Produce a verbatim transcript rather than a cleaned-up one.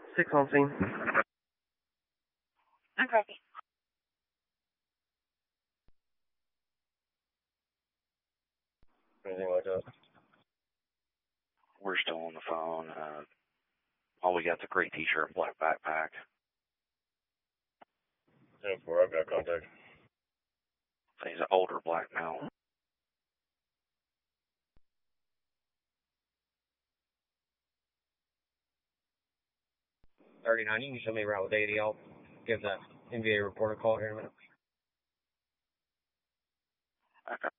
Six on scene. Okay. Anything like that? We're still on the phone. Uh, all we got's a gray t-shirt and black backpack. ten four, I've got contact. He's an older black male. thirty-nine, you can show me around with eighty. I'll give that N V A report a call here in a minute. Okay.